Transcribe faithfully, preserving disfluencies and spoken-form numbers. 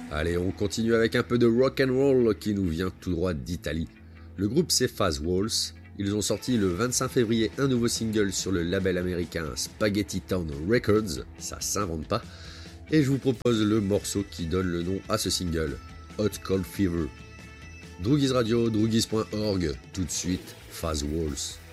Allez, on continue avec un peu de rock and roll qui nous vient tout droit d'Italie. Le groupe c'est Faz Walls. Ils ont sorti le vingt-cinq février un nouveau single sur le label américain Spaghetti Town Records, ça s'invente pas, et je vous propose le morceau qui donne le nom à ce single, Hot Cold Fever. Droogies Radio, droogies point org, tout de suite, Faz Walls.